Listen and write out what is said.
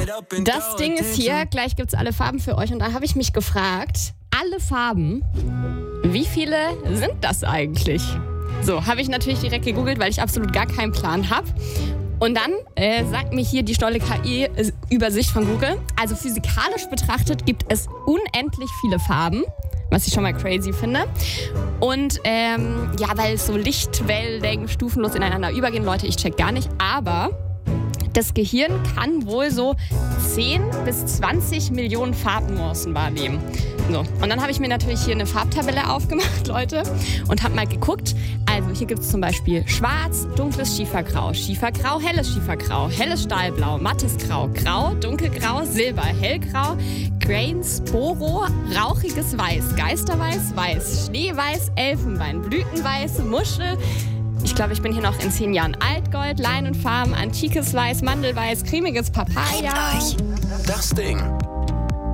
Das Ding ist hier, gleich gibt's alle Farben für euch. Und da habe ich mich gefragt, alle Farben, wie viele sind das eigentlich? So, habe ich natürlich direkt gegoogelt, weil ich absolut gar keinen Plan habe. Und dann sagt mir hier die stolle KI-Übersicht von Google, also physikalisch betrachtet gibt es unendlich viele Farben, was ich schon mal crazy finde. Und weil so Lichtwellen stufenlos ineinander übergehen, Leute, ich check gar nicht, aber das Gehirn kann wohl so 10 bis 20 Millionen Farbnuancen wahrnehmen. So, und dann habe ich mir natürlich hier eine Farbtabelle aufgemacht, Leute, und habe mal geguckt. Also hier gibt es zum Beispiel Schwarz, dunkles Schiefergrau, Schiefergrau, helles Schiefergrau, helles Stahlblau, mattes Grau, Grau, dunkelgrau, Silber, hellgrau, Grains, Boro, rauchiges Weiß, Geisterweiß, Weiß, Schneeweiß, Elfenbein, Blütenweiß, Muschel. Ich glaube, ich bin hier noch in 10 Jahren Altgold, Leinenfarben, antikes Weiß, Mandelweiß, cremiges Papaya. Das Ding.